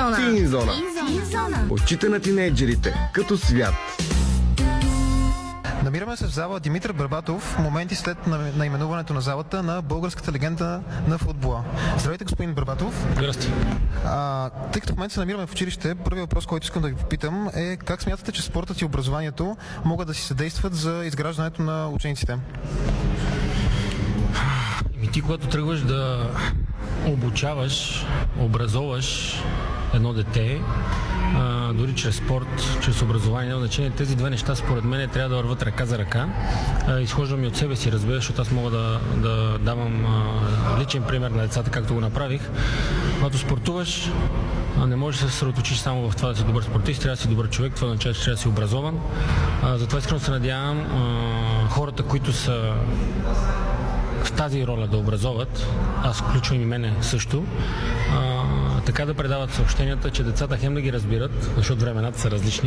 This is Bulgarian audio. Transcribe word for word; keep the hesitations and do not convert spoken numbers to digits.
зона. Тин зона. Тин зона. Очите на тинейджерите като свят. Намираме се в зала Димитър Бербатов, моменти след наименуването на залата на българската легенда на футбола. Здравейте, господин Бербатов. Здрасти. А, тъй като в момента се намираме в училище, първият въпрос, който искам да ви попитам е как смятате, че спортът и образованието могат да си съдействат за изграждането на учениците? И ти, когато тръгваш да обучаваш, образоваш едно дете, а, дори чрез спорт, чрез образование, няма значение, тези две неща според мен трябва да върват ръка за ръка. А, изхождам и от себе си, разбира, защото аз мога да, да давам а, личен пример на децата, както го направих. Когато спортуваш, а, не можеш да се съсредоточиш само в това да си добър спортист, трябва да си добър човек, това означава, че трябва да си образован. А, затова искрено се надявам а, хората, които са в тази роля да образоват, аз включвам и мене също, а, така да предават съобщенията, че децата хем да ги разбират, защото времената са различни,